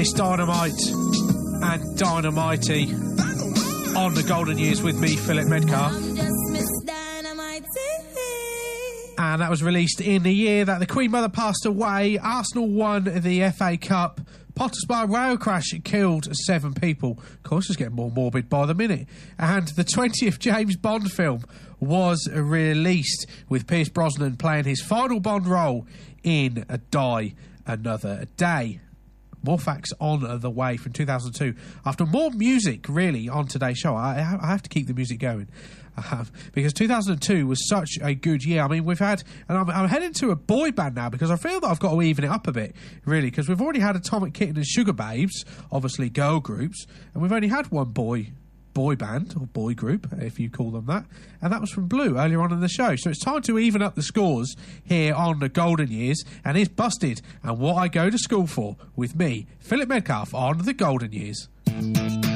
Miss Dynamite and Dynamite on the Golden Years with me, Philip Medcalf. And that was released in the year that the Queen Mother passed away. Arsenal won the FA Cup. Pottersbar rail crash killed 7 people. Of course, it's getting more morbid by the minute. And the 20th James Bond film was released with Pierce Brosnan playing his final Bond role in Die Another Day. More facts on the way from 2002. After more music, really, on today's show. I have to keep the music going. I have. Because 2002 was such a good year. I mean, we've had... And I'm heading to a boy band now because I feel that I've got to even it up a bit, really. Because we've already had Atomic Kitten and Sugar Babes, obviously girl groups. And we've only had one boy band, or boy group, if you call them that, and that was from Blue earlier on in the show. So it's time to even up the scores here on the Golden Years, and it's Busted and What I Go to School For with me, Philip Medcalf, on the Golden Years.